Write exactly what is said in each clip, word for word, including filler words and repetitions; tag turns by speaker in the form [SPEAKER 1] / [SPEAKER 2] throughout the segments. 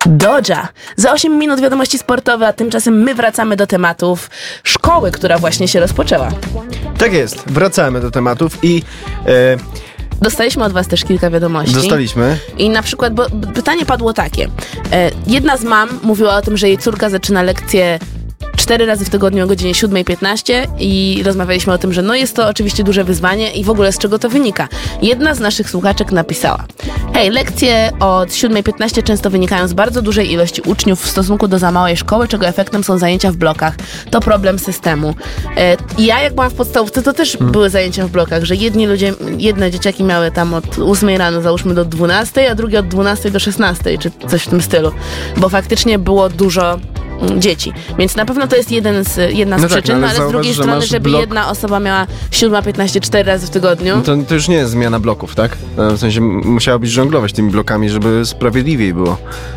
[SPEAKER 1] Doja. Za osiem minut wiadomości sportowe, a tymczasem my wracamy do tematów szkoły, która właśnie się rozpoczęła.
[SPEAKER 2] Tak jest, wracamy do tematów i... E,
[SPEAKER 1] Dostaliśmy od was też kilka wiadomości.
[SPEAKER 2] Dostaliśmy.
[SPEAKER 1] I na przykład, bo pytanie padło takie. E, jedna z mam mówiła o tym, że jej córka zaczyna lekcję cztery razy w tygodniu o godzinie siódma piętnaście i rozmawialiśmy o tym, że no jest to oczywiście duże wyzwanie i w ogóle z czego to wynika. Jedna z naszych słuchaczek napisała: hej, lekcje od siódma piętnaście często wynikają z bardzo dużej ilości uczniów w stosunku do za małej szkoły, czego efektem są zajęcia w blokach. To problem systemu. E, I ja jak byłam w podstawówce, to też hmm. były zajęcia w blokach, że jedni ludzie, jedne dzieciaki miały tam od ósmej rano załóżmy do dwunastej, a drugie od dwunastej do szesnastej, czy coś w tym stylu. Bo faktycznie było dużo dzieci. Więc na pewno to jest jeden z, jedna z
[SPEAKER 2] no
[SPEAKER 1] przyczyn,
[SPEAKER 2] tak, no,
[SPEAKER 1] ale,
[SPEAKER 2] ale
[SPEAKER 1] z drugiej
[SPEAKER 2] zauważ,
[SPEAKER 1] strony, żeby
[SPEAKER 2] blok...
[SPEAKER 1] jedna osoba miała siódma piętnaście cztery razy w tygodniu.
[SPEAKER 2] No to, to już nie jest zmiana bloków, tak? W sensie musiałabyś żonglować tymi blokami, żeby sprawiedliwiej było.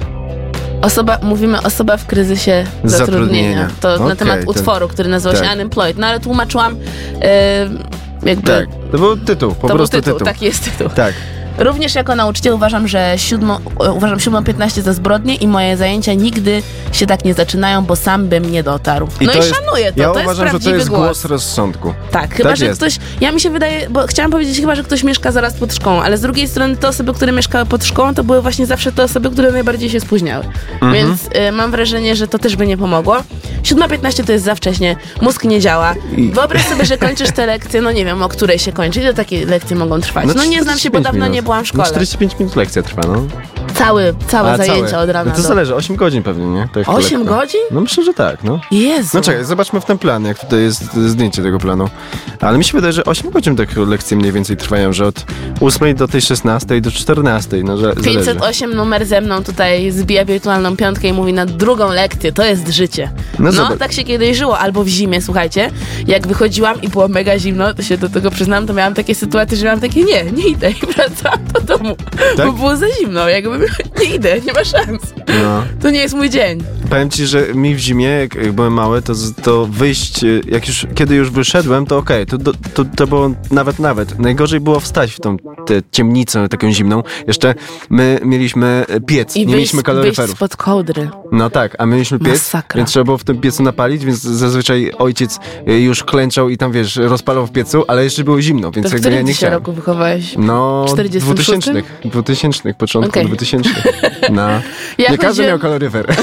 [SPEAKER 1] Osoba, mówimy osoba w kryzysie zatrudnienia. zatrudnienia. To okay, na temat to... utworu, który nazywał tak. się Unemployed. No ale tłumaczyłam yy, jakby...
[SPEAKER 2] Tak, to był tytuł, po
[SPEAKER 1] to
[SPEAKER 2] prostu
[SPEAKER 1] był tytuł.
[SPEAKER 2] tytuł.
[SPEAKER 1] Taki jest tytuł.
[SPEAKER 2] Tak.
[SPEAKER 1] Również jako nauczyciel uważam, że siódmo, uważam siódma piętnaście za zbrodnię i moje zajęcia nigdy się tak nie zaczynają, bo sam bym nie dotarł.
[SPEAKER 2] I
[SPEAKER 1] no
[SPEAKER 2] to
[SPEAKER 1] i
[SPEAKER 2] jest,
[SPEAKER 1] szanuję to,
[SPEAKER 2] ja
[SPEAKER 1] to jest
[SPEAKER 2] uważam,
[SPEAKER 1] prawdziwy
[SPEAKER 2] że to jest
[SPEAKER 1] głos.
[SPEAKER 2] głos rozsądku.
[SPEAKER 1] Tak, chyba,
[SPEAKER 2] tak
[SPEAKER 1] że
[SPEAKER 2] jest.
[SPEAKER 1] ktoś, ja mi się wydaje, bo chciałam powiedzieć chyba, że ktoś mieszka zaraz pod szkołą, ale z drugiej strony te osoby, które mieszkały pod szkołą, to były właśnie zawsze te osoby, które najbardziej się spóźniały. Mhm. Więc y, mam wrażenie, że to też by nie pomogło. siódma piętnaście to jest za wcześnie, mózg nie działa. I... Wyobraź sobie, że kończysz te lekcje, no nie wiem, o której się kończy. Ile takie lekcje mogą trwać? No, no nie znam się, bo dawno
[SPEAKER 2] minut.
[SPEAKER 1] nie byłam w szkole.
[SPEAKER 2] No czterdzieści pięć minut lekcja trwa, no.
[SPEAKER 1] Całe, całe
[SPEAKER 2] A,
[SPEAKER 1] zajęcia
[SPEAKER 2] całe.
[SPEAKER 1] od rana
[SPEAKER 2] no to
[SPEAKER 1] do...
[SPEAKER 2] zależy, osiem godzin pewnie, nie? To
[SPEAKER 1] osiem godzin?
[SPEAKER 2] No myślę, że tak, no.
[SPEAKER 1] Jezu.
[SPEAKER 2] No czekaj, zobaczmy w ten plan, jak tutaj jest zdjęcie tego planu. Ale mi się wydaje, że osiem godzin takie lekcje mniej więcej trwają, że od ósmej do tej szesnastej do czternastej, no że
[SPEAKER 1] pięćset osiem numer ze mną tutaj zbija wirtualną piątkę i mówi na drugą lekcję, to jest życie. No, no tak się kiedyś żyło, albo w zimie, słuchajcie, jak wychodziłam i było mega zimno, to się do tego przyznam, to miałam takie sytuacje, że miałam takie, nie, nie idę i wracałam do domu, tak? Bo było za zimno, jakby nie idę, nie ma szans. No. To nie jest mój dzień.
[SPEAKER 2] Powiem ci, że mi w zimie, jak, jak byłem mały, to, to wyjść, jak już, kiedy już wyszedłem, to okej, okay, to, to, to było nawet, nawet. Najgorzej było wstać w tą tę ciemnicę taką zimną. Jeszcze my mieliśmy piec,
[SPEAKER 1] I
[SPEAKER 2] nie
[SPEAKER 1] wyjść,
[SPEAKER 2] mieliśmy kaloryferów.
[SPEAKER 1] wyjść spod kołdry.
[SPEAKER 2] No tak, a my mieliśmy piec,
[SPEAKER 1] Masakra.
[SPEAKER 2] Więc trzeba było w tym piecu napalić, więc zazwyczaj ojciec już klęczał i tam, wiesz, rozpalał w piecu, ale jeszcze było zimno, więc
[SPEAKER 1] to
[SPEAKER 2] jakby ja nie chciałem.
[SPEAKER 1] W roku wychowałeś?
[SPEAKER 2] No,
[SPEAKER 1] czterdziestym szóstym?
[SPEAKER 2] dwutysięcznych, początku okay. dwutysięcznych. No.
[SPEAKER 1] Ja
[SPEAKER 2] nie
[SPEAKER 1] chodziłem...
[SPEAKER 2] każdy miał kaloryfer.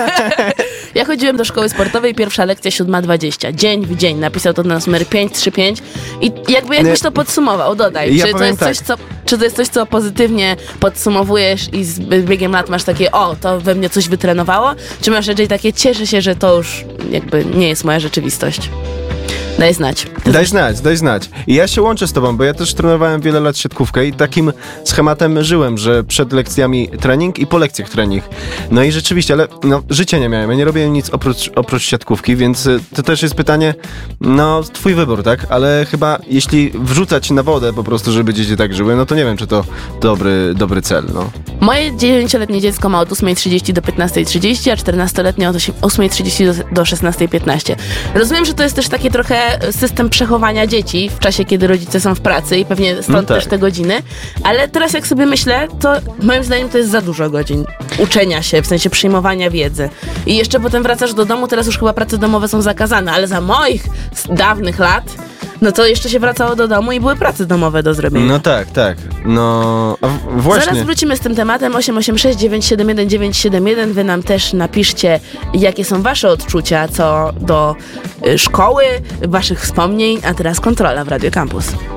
[SPEAKER 1] Ja chodziłem do szkoły sportowej, pierwsza lekcja siódma dwadzieścia. Dzień w dzień. Napisał to na numer pięć trzy pięć i jakby jakbyś to podsumował, dodaj.
[SPEAKER 2] Ja
[SPEAKER 1] czy, to jest
[SPEAKER 2] tak.
[SPEAKER 1] coś, co, czy to jest coś, co pozytywnie podsumowujesz i z biegiem lat masz takie, o, to we mnie coś wytrenowało? Czy masz raczej takie, cieszę się, że to już jakby nie jest moja rzeczywistość? Daj znać.
[SPEAKER 2] Daj znać, daj znać. I ja się łączę z tobą, bo ja też trenowałem wiele lat siatkówkę i takim schematem żyłem, że przed lekcjami trening i po lekcjach trening. No i rzeczywiście, ale no, życia nie miałem. Ja nie robiłem nic oprócz, oprócz siatkówki, więc to też jest pytanie, no twój wybór, tak? Ale chyba jeśli wrzucać na wodę po prostu, żeby dzieci tak żyły, no to nie wiem, czy to dobry, dobry cel, no.
[SPEAKER 1] Moje dziewięcioletnie dziecko ma od ósmej trzydzieści do piętnastej trzydzieści, a czternastoletnie od ósmej trzydzieści do, do szesnastej piętnaście. Rozumiem, że to jest też takie trochę system przechowania dzieci w czasie, kiedy rodzice są w pracy i pewnie stąd no tak. też te godziny, ale teraz jak sobie myślę, to moim zdaniem to jest za dużo godzin uczenia się, w sensie przyjmowania wiedzy. I jeszcze potem wracasz do domu, teraz już chyba prace domowe są zakazane, ale za moich dawnych lat no to jeszcze się wracało do domu i były prace domowe do zrobienia.
[SPEAKER 2] No tak, tak. No właśnie.
[SPEAKER 1] Zaraz wrócimy z tym tematem. osiem osiem sześć dziewięć siedem jeden dziewięć siedem jeden. Wy nam też napiszcie, jakie są wasze odczucia co do y, szkoły, waszych wspomnień, a teraz Kontrola w Radio Campus.